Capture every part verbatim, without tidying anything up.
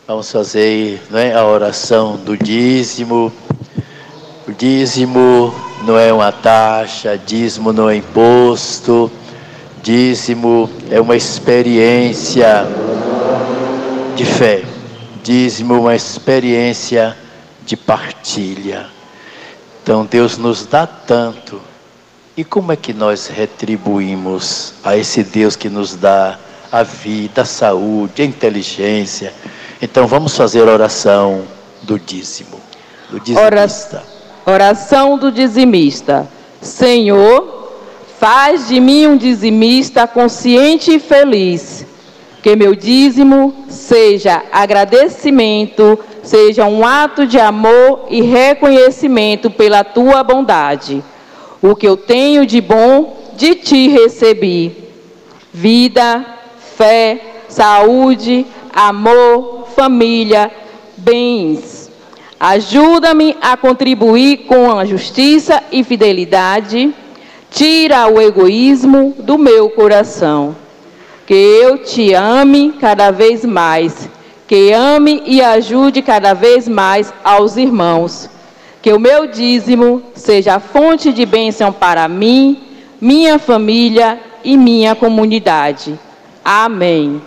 Vamos fazer, né, a oração do dízimo. O dízimo não é uma taxa, dízimo não é imposto, dízimo é uma experiência de fé, dízimo é uma experiência de partilha. Então Deus nos dá tanto, e como é que nós retribuímos a esse Deus que nos dá a vida, a saúde, a inteligência? Então vamos fazer a oração do dízimo, do dizimista. Oração do dizimista. Senhor, faz de mim um dizimista consciente e feliz. Que meu dízimo seja agradecimento, seja um ato de amor e reconhecimento pela tua bondade. O que eu tenho de bom de ti recebi. Vida, fé, saúde, amor, família, bens. Ajuda-me a contribuir com a justiça e fidelidade. Tira o egoísmo do meu coração. Que eu te ame cada vez mais. Que ame e ajude cada vez mais aos irmãos. Que o meu dízimo seja fonte de bênção para mim, minha família e minha comunidade. Amém.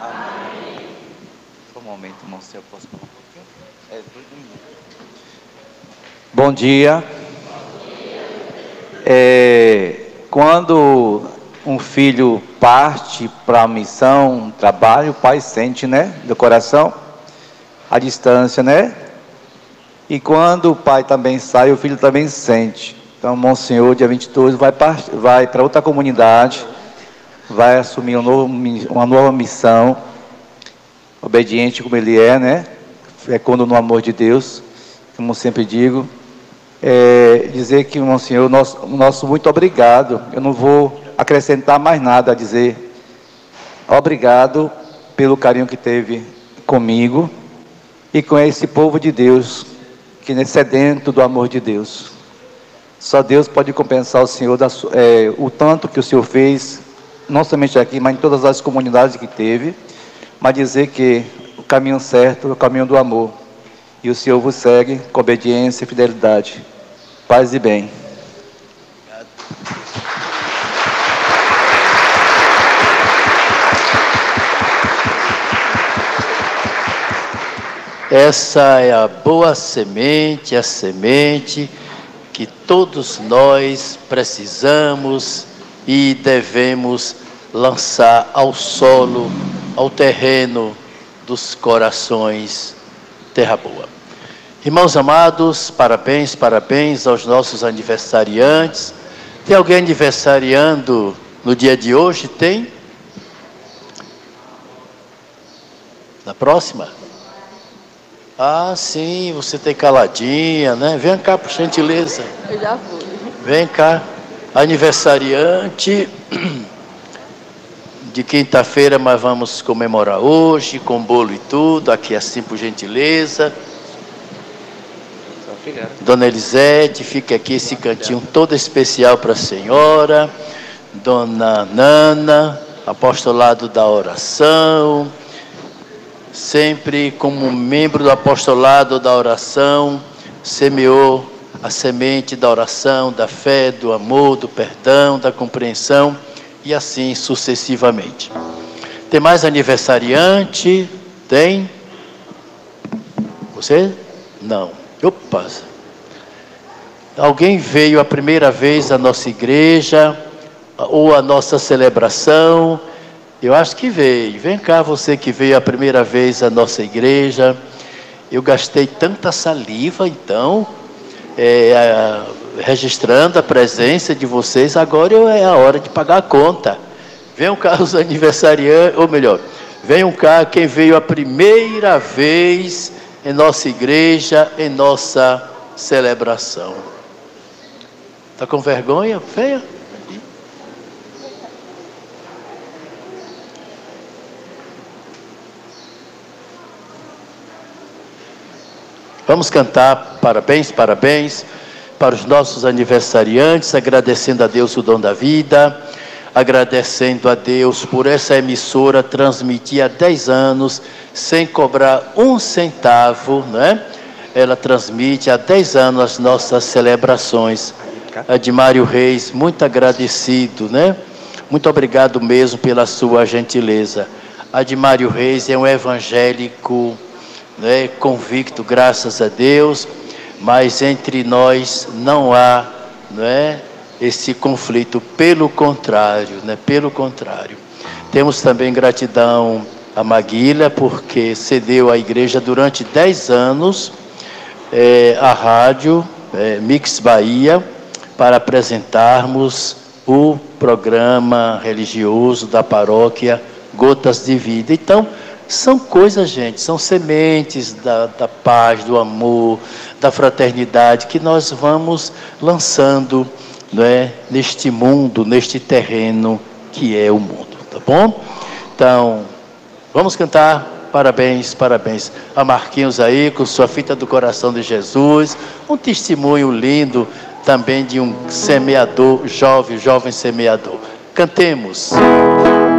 Bom dia. É, quando um filho parte para a missão, um trabalho, o pai sente, né, do coração, a distância, né? E quando o pai também sai, o filho também sente. Então, Monsenhor, dia vinte e dois, vai para vai para outra comunidade, vai assumir um novo, uma nova missão, obediente como ele é, né? Fecundo no amor de Deus, como sempre digo. É, dizer que, Monsenhor, nosso, nosso muito obrigado. Eu não vou acrescentar mais nada a dizer. Obrigado pelo carinho que teve comigo e com esse povo de Deus, que é sedento do amor de Deus. Só Deus pode compensar o Senhor, da, é, o tanto que o Senhor fez, não somente aqui, mas em todas as comunidades que teve, mas dizer que o caminho certo é o caminho do amor. E o Senhor vos segue com obediência e fidelidade. Paz e bem. Essa é a boa semente, a semente que todos nós precisamos e devemos lançar ao solo, ao terreno dos corações. Terra boa. Irmãos amados, parabéns, parabéns aos nossos aniversariantes. Tem alguém aniversariando no dia de hoje? Tem? Na próxima? Ah, sim, você tem caladinha, né? Vem cá, por gentileza. Eu já fui. Vem cá. Aniversariante de quinta-feira, mas vamos comemorar hoje, com bolo e tudo, aqui assim por gentileza. Dona Elisete, fica aqui esse cantinho todo especial para a senhora. Dona Nana, apostolado da oração, sempre como membro do apostolado da oração, semeou a semente da oração, da fé, do amor, do perdão, da compreensão, e assim sucessivamente. Tem mais aniversariante? Tem? Você? Não. Opa! Alguém veio a primeira vez à nossa igreja, ou à nossa celebração? Eu acho que veio. Vem cá, você que veio a primeira vez à nossa igreja. Eu gastei tanta saliva, então, é, a, registrando a presença de vocês. Agora é a hora de pagar a conta. Venham cá os aniversariantes, ou melhor, venham cá quem veio a primeira vez em nossa igreja, em nossa celebração. Está com vergonha? Venha. Vamos cantar parabéns, parabéns para os nossos aniversariantes, agradecendo a Deus o dom da vida, agradecendo a Deus por essa emissora transmitir há dez anos, sem cobrar um centavo, né? Ela transmite há dez anos as nossas celebrações. Admário Reis, muito agradecido, né? Muito obrigado mesmo pela sua gentileza. Admário Reis é um evangélico, né, convicto, graças a Deus, mas entre nós não há, né, esse conflito, pelo contrário, né? Pelo contrário. Temos também gratidão a Maguila, porque cedeu à igreja durante dez anos é, a rádio é, Mix Bahia, para apresentarmos o programa religioso da paróquia Gotas de Vida. Então, são coisas, gente, são sementes da, da paz, do amor, da fraternidade, que nós vamos lançando, não é, neste mundo, neste terreno que é o mundo, tá bom? Então, vamos cantar parabéns, parabéns a Marquinhos aí, com sua fita do coração de Jesus, um testemunho lindo também de um semeador, jovem, jovem semeador. Cantemos.